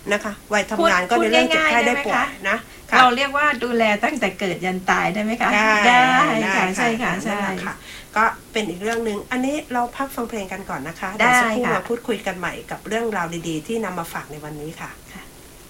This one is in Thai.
นะคะวัยทำงานก็ในเรื่องเจ็บไข้ได้ป่วยนะเราเรียกว่าดูแลตั้งแต่เกิดยันตายได้ไหมคะได้ค่ะใช่ค่ะใช่ค่ะก็เป็นอีกเรื่องนึงอันนี้เราพักฟังเพลงกันก่อนนะคะเดี๋ยวสักครู่มาพูดคุยกันใหม่กับเรื่องราวดีๆที่นำมาฝากในวันนี้ค่ะ